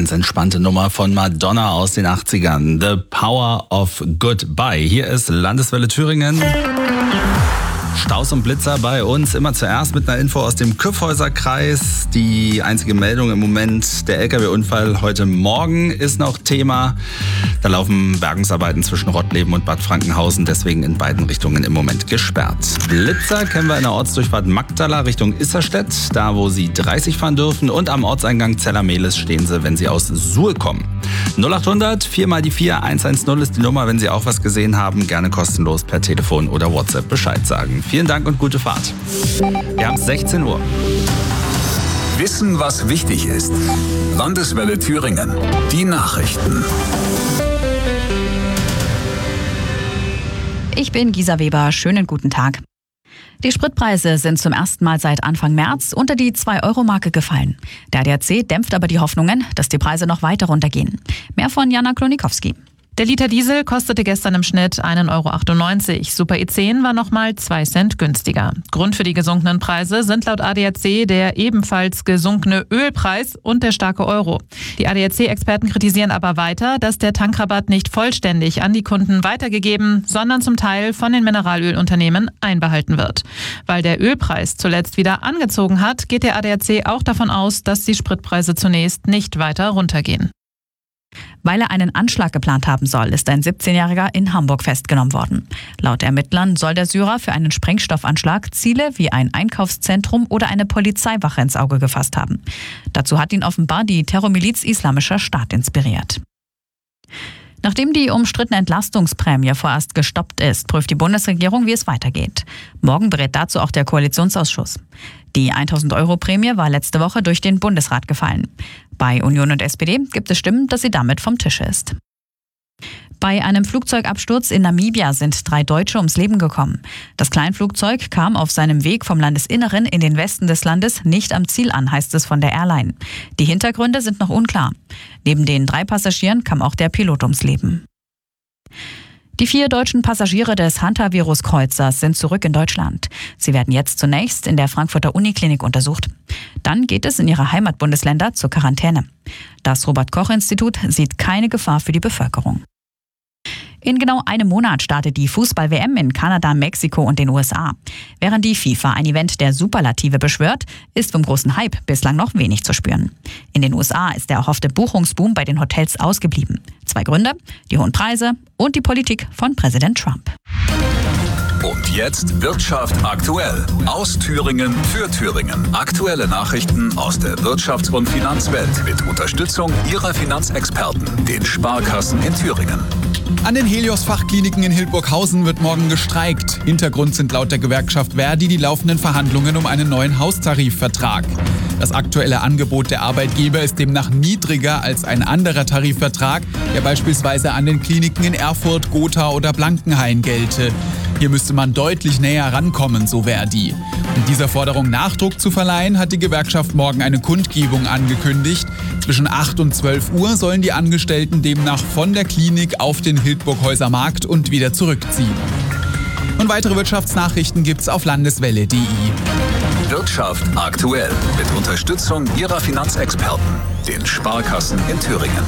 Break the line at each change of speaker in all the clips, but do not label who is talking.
ganz entspannte Nummer von Madonna aus den 80ern. The Power of Goodbye. Hier ist Landeswelle Thüringen. Staus und Blitzer bei uns. Immer zuerst mit einer Info aus dem Kyffhäuser-Kreis. Die einzige Meldung im Moment, der LKW-Unfall heute Morgen ist noch Thema. Da laufen Bergungsarbeiten zwischen Rottleben und Bad Frankenhausen, deswegen in beiden Richtungen im Moment gesperrt. Blitzer kennen wir in der Ortsdurchfahrt Magdala Richtung Isserstedt, da wo Sie 30 fahren dürfen. Und am Ortseingang Zellermehlis stehen Sie, wenn Sie aus Suhl kommen. 0800 4 mal die 4 110 ist die Nummer, wenn Sie auch was gesehen haben. Gerne kostenlos per Telefon oder WhatsApp Bescheid sagen. Vielen Dank und gute Fahrt. Wir haben 16 Uhr.
Wissen, was wichtig ist. Landeswelle Thüringen. Die Nachrichten.
Ich bin Gisa Weber. Schönen guten Tag. Die Spritpreise sind zum ersten Mal seit Anfang März unter die 2-Euro-Marke gefallen. Der ADAC dämpft aber die Hoffnungen, dass die Preise noch weiter runtergehen. Mehr von Jana Klonikowski.
Der Liter Diesel kostete gestern im Schnitt 1,98 €. Super E10 war nochmal 2 Cent günstiger. Grund für die gesunkenen Preise sind laut ADAC der ebenfalls gesunkene Ölpreis und der starke Euro. Die ADAC-Experten kritisieren aber weiter, dass der Tankrabatt nicht vollständig an die Kunden weitergegeben, sondern zum Teil von den Mineralölunternehmen einbehalten wird. Weil der Ölpreis zuletzt wieder angezogen hat, geht der ADAC auch davon aus, dass die Spritpreise zunächst nicht weiter runtergehen.
Weil er einen Anschlag geplant haben soll, ist ein 17-Jähriger in Hamburg festgenommen worden. Laut Ermittlern soll der Syrer für einen Sprengstoffanschlag Ziele wie ein Einkaufszentrum oder eine Polizeiwache ins Auge gefasst haben. Dazu hat ihn offenbar die Terrormiliz Islamischer Staat inspiriert. Nachdem die umstrittene Entlastungsprämie vorerst gestoppt ist, prüft die Bundesregierung, wie es weitergeht. Morgen berät dazu auch der Koalitionsausschuss. Die 1.000-Euro-Prämie war letzte Woche durch den Bundesrat gefallen. Bei Union und SPD gibt es Stimmen, dass sie damit vom Tisch ist. Bei einem Flugzeugabsturz in Namibia sind 3 Deutsche ums Leben gekommen. Das Kleinflugzeug kam auf seinem Weg vom Landesinneren in den Westen des Landes nicht am Ziel an, heißt es von der Airline. Die Hintergründe sind noch unklar. Neben den 3 Passagieren kam auch der Pilot ums Leben. Die 4 deutschen Passagiere des Hantavirus-Kreuzers sind zurück in Deutschland. Sie werden jetzt zunächst in der Frankfurter Uniklinik untersucht. Dann geht es in ihre Heimatbundesländer zur Quarantäne. Das Robert-Koch-Institut sieht keine Gefahr für die Bevölkerung. In genau einem Monat startet die Fußball-WM in Kanada, Mexiko und den USA. Während die FIFA ein Event der Superlative beschwört, ist vom großen Hype bislang noch wenig zu spüren. In den USA ist der erhoffte Buchungsboom bei den Hotels ausgeblieben. 2 Gründe: die hohen Preise und die Politik von Präsident Trump.
Und jetzt Wirtschaft aktuell. Aus Thüringen für Thüringen. Aktuelle Nachrichten aus der Wirtschafts- und Finanzwelt mit Unterstützung Ihrer Finanzexperten, den Sparkassen in Thüringen.
An den Helios-Fachkliniken in Hildburghausen wird morgen gestreikt. Hintergrund sind laut der Gewerkschaft ver.di die laufenden Verhandlungen um einen neuen Haustarifvertrag. Das aktuelle Angebot der Arbeitgeber ist demnach niedriger als ein anderer Tarifvertrag, der beispielsweise an den Kliniken in Erfurt, Gotha oder Blankenhain gelte. Hier müsste man deutlich näher rankommen, so ver.di. Um dieser Forderung Nachdruck zu verleihen, hat die Gewerkschaft morgen eine Kundgebung angekündigt. Zwischen 8 und 12 Uhr sollen die Angestellten demnach von der Klinik auf den Hildburghäuser Markt und wieder zurückziehen. Und weitere Wirtschaftsnachrichten gibt's auf landeswelle.de.
Wirtschaft aktuell mit Unterstützung Ihrer Finanzexperten, den Sparkassen in Thüringen.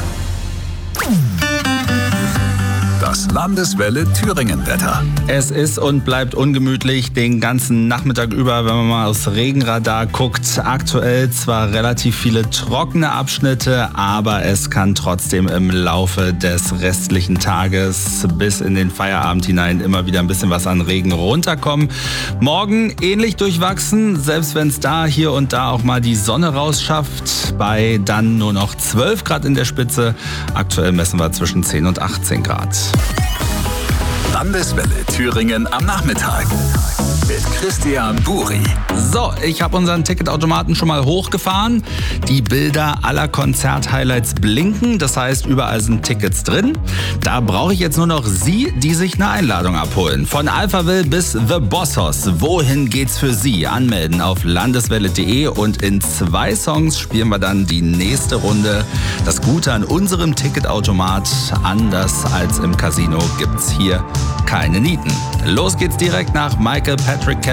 Das Landeswelle Thüringen-Wetter.
Es ist und bleibt ungemütlich den ganzen Nachmittag über, wenn man mal aufs Regenradar guckt. Aktuell zwar relativ viele trockene Abschnitte, aber es kann trotzdem im Laufe des restlichen Tages bis in den Feierabend hinein immer wieder ein bisschen was an Regen runterkommen. Morgen ähnlich durchwachsen, selbst wenn es da hier und da auch mal die Sonne rausschafft, bei dann nur noch 12 Grad in der Spitze. Aktuell messen wir zwischen 10 und 18 Grad.
Landeswelle Thüringen am Nachmittag mit Christian Buri.
So, ich habe unseren Ticketautomaten schon mal hochgefahren. Die Bilder aller Konzert-Highlights blinken, das heißt, überall sind Tickets drin. Da brauche ich jetzt nur noch Sie, die sich eine Einladung abholen. Von Alphaville bis The Bossos. Wohin geht's für Sie? Anmelden auf landeswelle.de und in 2 Songs spielen wir dann die nächste Runde. Das Gute an unserem Ticketautomat, anders als im Casino, gibt's hier keine Nieten. Los geht's direkt nach Michael Patrick